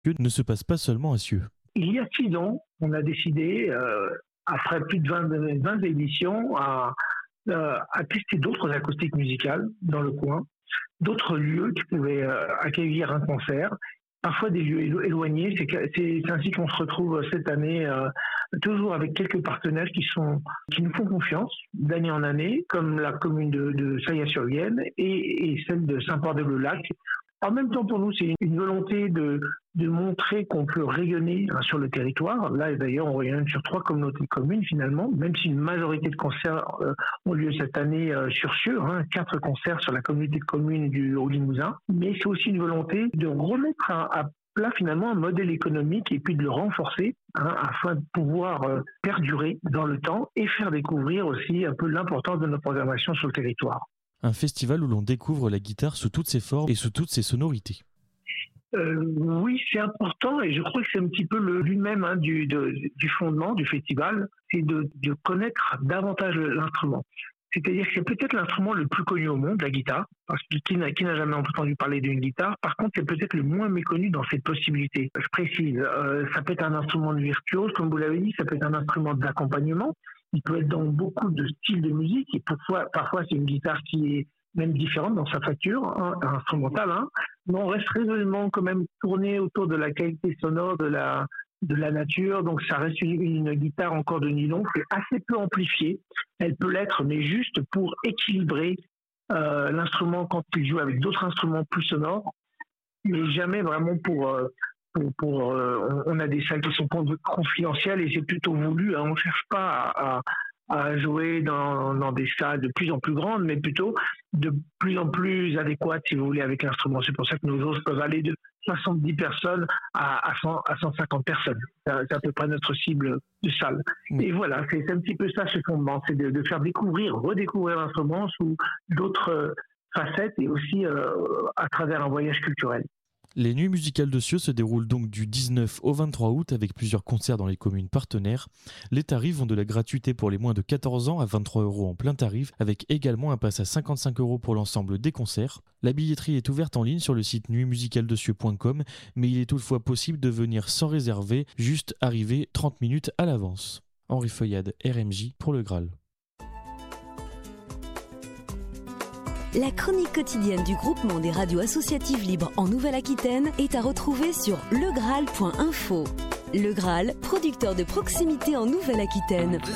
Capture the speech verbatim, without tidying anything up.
ne se passe pas seulement à Cieux. Il y a six ans, on a décidé, euh, après plus de vingt, vingt éditions, à, euh, à tester d'autres acoustiques musicales dans le coin, d'autres lieux qui pouvaient euh, accueillir un concert, parfois des lieux élo- éloignés. C'est, c'est, c'est ainsi qu'on se retrouve cette année, euh, toujours avec quelques partenaires qui, sont, qui nous font confiance d'année en année, comme la commune de, de Saillat-sur-Vienne et, et celle de Saint-Port-de-Bleu-Lac. En même temps, pour nous, c'est une volonté de, de montrer qu'on peut rayonner hein, sur le territoire. Là, d'ailleurs, on rayonne sur trois communautés de communes, finalement, même si une majorité de concerts euh, ont lieu cette année euh, sur Cieux, hein, quatre concerts sur la communauté de communes du Haut-Limousin. Mais c'est aussi une volonté de remettre à, à plat, finalement, un modèle économique et puis de le renforcer hein, afin de pouvoir euh, perdurer dans le temps et faire découvrir aussi un peu l'importance de notre programmation sur le territoire. Un festival où l'on découvre la guitare sous toutes ses formes et sous toutes ses sonorités. Euh, oui, c'est important et je crois que c'est un petit peu le but même hein, du, de, du fondement du festival, c'est de, de connaître davantage l'instrument. C'est-à-dire que c'est peut-être l'instrument le plus connu au monde, la guitare, parce que qui n'a, qui n'a jamais entendu parler d'une guitare. Par contre, c'est peut-être le moins méconnu dans cette possibilité. Je précise, euh, ça peut être un instrument de virtuose, comme vous l'avez dit, ça peut être un instrument d'accompagnement. Il peut être dans beaucoup de styles de musique et parfois, parfois c'est une guitare qui est même différente dans sa facture hein, instrumentale. Hein. Mais on reste raisonnablement quand même tourné autour de la qualité sonore de la, de la nature. Donc ça reste une, une guitare encore de nylon qui est assez peu amplifiée. Elle peut l'être, mais juste pour équilibrer euh, l'instrument quand il joue avec d'autres instruments plus sonores, mais jamais vraiment pour... Euh, Pour, pour, euh, on a des salles qui sont confidentielles et c'est plutôt voulu. Hein, on ne cherche pas à, à jouer dans, dans des salles de plus en plus grandes, mais plutôt de plus en plus adéquates, si vous voulez, avec l'instrument. C'est pour ça que nos jauges peuvent aller de soixante-dix personnes à, à, cent, à cent cinquante personnes. C'est à peu près notre cible de salle. Mmh. Et voilà, c'est, c'est un petit peu ça ce fondement, c'est de, de faire découvrir, redécouvrir l'instrument sous d'autres facettes et aussi euh, à travers un voyage culturel. Les Nuits musicales de Cieux se déroulent donc du dix-neuf au vingt-trois août avec plusieurs concerts dans les communes partenaires. Les tarifs vont de la gratuité pour les moins de quatorze ans à vingt-trois euros en plein tarif, avec également un pass à cinquante-cinq euros pour l'ensemble des concerts. La billetterie est ouverte en ligne sur le site nuit musicale de cieux point com, mais il est toutefois possible de venir sans réserver, juste arriver trente minutes à l'avance. Henri Feuillade, R M J pour le Graal. La chronique quotidienne du groupement des radios associatives libres en Nouvelle-Aquitaine est à retrouver sur le graal point info. Le Graal, producteur de proximité en Nouvelle-Aquitaine.